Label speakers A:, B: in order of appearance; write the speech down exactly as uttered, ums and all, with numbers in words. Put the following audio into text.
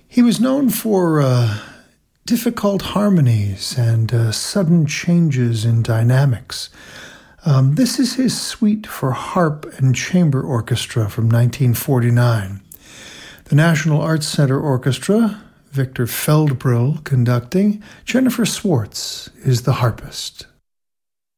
A: He was known for uh, difficult harmonies and uh, sudden changes in dynamics. Um, this is his suite for harp and chamber orchestra from nineteen forty-nine. The National Arts Center Orchestra, Victor Feldbrüll conducting, Jennifer Swartz is the harpist.